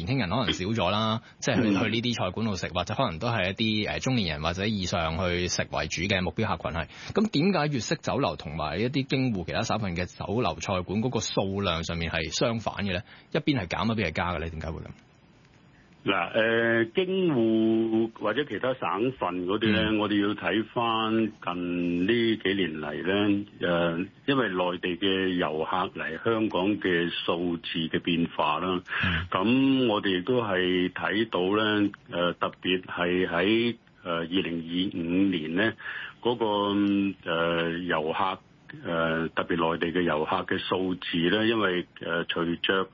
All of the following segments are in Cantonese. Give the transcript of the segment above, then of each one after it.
年輕人可能少咗啦，即係去呢啲菜館度食，或者可能都係一啲中年人或者以上去食為主嘅目標客群係。咁點解粵式酒樓同埋一啲京滬其他省份嘅酒樓菜館嗰個數量上面係相反嘅咧？一邊係減，一邊係加嘅咧？點解會咁？ 嗱，京滬或者其他省份嗰啲咧，我哋要睇翻近呢幾年嚟咧，因為內地嘅遊客嚟香港嘅數字嘅變化啦，咁我哋亦都係睇到咧，特別係喺2025年咧嗰個遊客特別內地嘅遊客嘅數字咧，因為隨着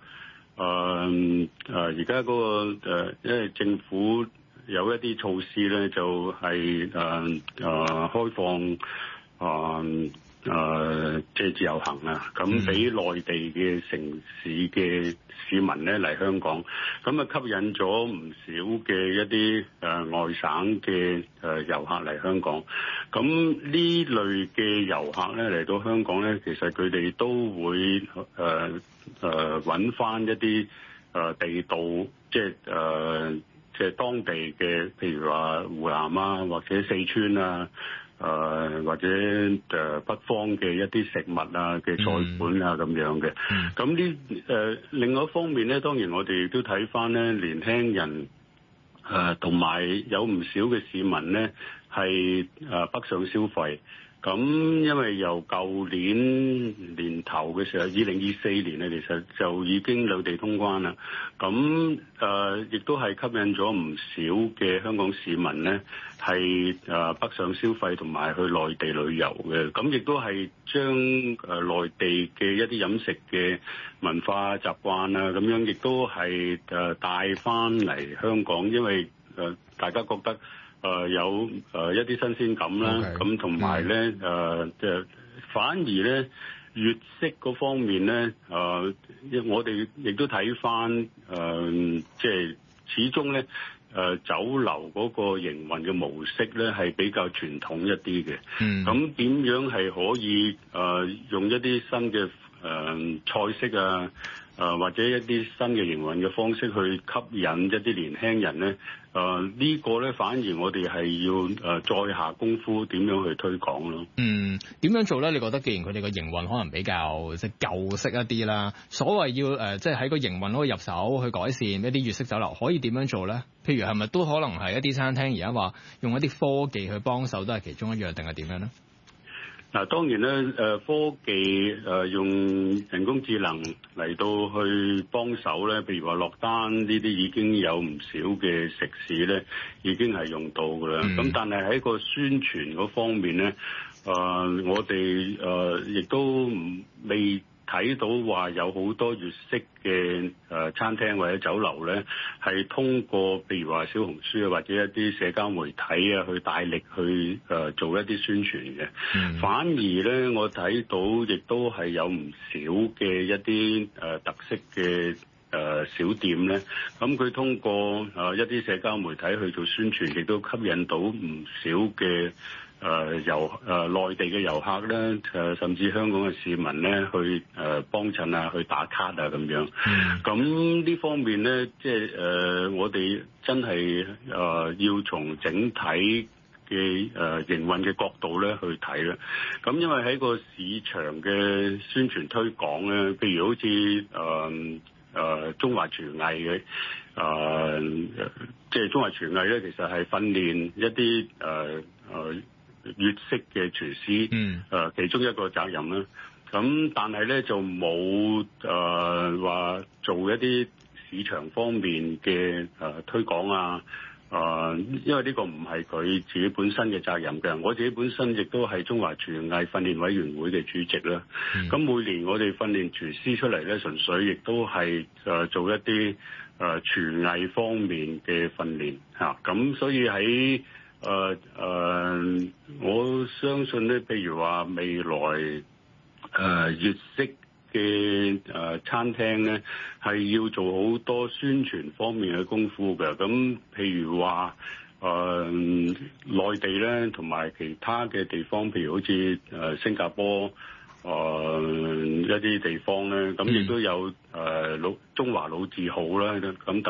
而家嗰個因為政府有一啲措施咧，就係開放即係自由行啊，咁俾內地嘅城市嘅市民咧嚟香港，咁啊吸引咗唔少嘅一啲外省嘅遊客嚟香港。咁呢類嘅遊客咧嚟到香港咧，其實佢哋都會揾翻一啲地道，即係當地嘅，譬如話湖南啊，或者四川啊，或者北方嘅一啲食物啊嘅菜館啊咁樣嘅。咁另外一方面咧，當然我哋亦都睇翻咧年輕人同埋有唔少嘅市民咧係北上消費。咁因為由舊年年頭嘅時候，2024年咧，其實就已經兩地通關啦。咁亦都係吸引咗唔少嘅香港市民咧，係北上消費同埋去內地旅遊嘅。咁亦都係將內地嘅一啲飲食嘅文化習慣啊，咁樣亦都係帶翻嚟香港，因為大家覺得有一啲新鮮感啦，咁同埋咧反而咧粵式嗰方面咧我哋亦都睇翻即係始終咧酒樓嗰個營運嘅模式咧係比較傳統一啲嘅。咁點樣係可以用一啲新嘅菜式啊，或者一啲新嘅營運嘅方式去吸引一啲年輕人咧？呢個咧反而我哋係要再下功夫點樣去推廣咯。 點樣做咧？你覺得既然佢哋個營運可能比較即係舊式一啲啦，所謂要即係喺個營運可以入手去改善一啲粵式酒樓，可以點樣做咧？譬如係咪都可能係一啲餐廳而家話用一啲科技去幫手都係其中一樣，定係點樣咧？ 嗱，當然咧，科技用人工智能嚟到去幫手咧，譬如話落單呢啲已經有唔少嘅食肆咧，已經係用到㗎啦。咁但係喺個宣傳嗰方面咧，我哋亦都未睇到話有好多粵式嘅餐廳或者酒樓咧，係通過譬如話小紅書啊或者一啲社交媒體啊去大力去做一啲宣傳嘅。反而咧，我睇到亦都係有唔少嘅一啲特色嘅小店咧，咁佢通過一啲社交媒體去做宣傳，亦都吸引到唔少嘅內地嘅遊客咧，甚至香港嘅市民咧去幫襯啊，去打卡啊咁樣。咁呢方面咧，即係我哋真係要從整體嘅營運嘅角度咧去睇啦。咁因為喺個市場嘅宣傳推廣咧，譬如好似中華廚藝嘅即係中華廚藝咧，其實係訓練一啲粵式嘅廚師，其中一個責任啦。咁但係咧就冇話做一啲市場方面嘅推廣啊。因為呢個唔係佢自己本身嘅責任嘅。我自己本身亦都係中華廚藝訓練委員會嘅主席啦。咁每年我哋訓練廚師出嚟咧，純粹亦都係做一啲廚藝方面嘅訓練嚇。咁所以喺我相信咧，譬如話未來粵式嘅餐廳咧，係要做好多宣傳方面嘅功夫嘅。咁譬如話內地咧，同埋其他嘅地方，譬如好似新加坡一啲地方咧，咁亦都有中華老字號啦。咁